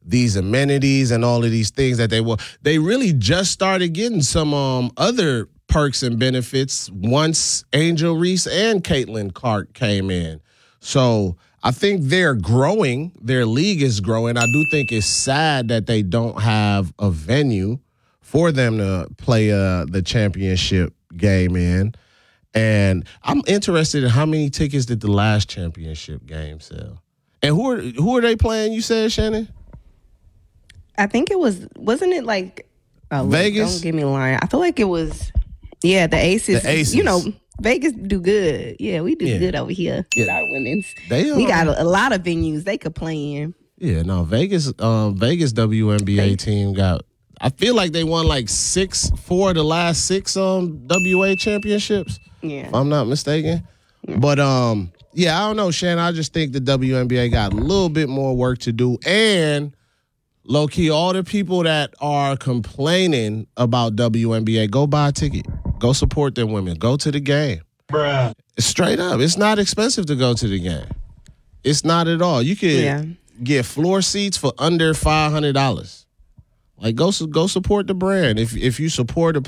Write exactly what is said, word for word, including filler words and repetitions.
these amenities and all of these things that they will. They really just started getting some um, other perks and benefits once Angel Reese and Caitlin Clark came in. So I think they're growing. Their league is growing. I do think it's sad that they don't have a venue for them to play uh, the championship game in. And I'm interested in how many tickets did the last championship game sell? And who are who are they playing, you said, Shannon? I think it was, wasn't it like oh, Vegas? Don't give me a line. I feel like it was, yeah, the Aces. The Aces. You know, Vegas do good. Yeah, we do Yeah. good over here. Yeah. Our women's. They, we um, got a, a lot of venues they could play in. Yeah, no, Vegas, um, Vegas W N B A They- team got. I feel like they won like six, four of the last six um W A championships. Yeah. If I'm not mistaken. But um, yeah, I don't know, Shannon. I just think the W N B A got a little bit more work to do. And low key, all the people that are complaining about W N B A, go buy a ticket. Go support them women. Go to the game. Bruh. Straight up. It's not expensive to go to the game. It's not at all. You can Yeah. get floor seats for under five hundred dollars. Like, go go support the brand. If if you support a